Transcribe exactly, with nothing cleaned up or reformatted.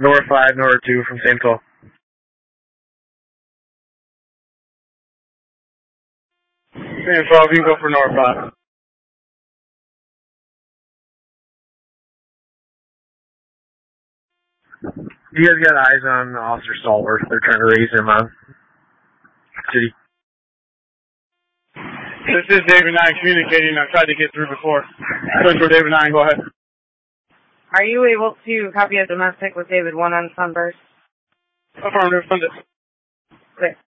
North five, North two from same call. Same twelve, you can go for North five. You guys got eyes on Officer Stallworth. They're trying to raise him on city. This is David nine communicating. I've tried to get through before. Going for David nine, go ahead. Are you able to copy a domestic with David one on Sunburst? Affirmative, send it. Clear.